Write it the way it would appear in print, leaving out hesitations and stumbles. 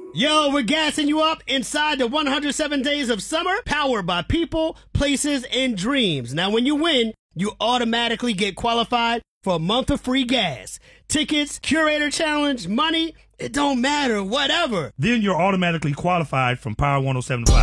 Yo, we're gassing you up inside the 107 Days of Summer, powered by people, places, and dreams. Now, when you win, you automatically get qualified for a month of free gas. Tickets, curator challenge, money, it don't matter, whatever. Then you're automatically qualified from Power 107.5.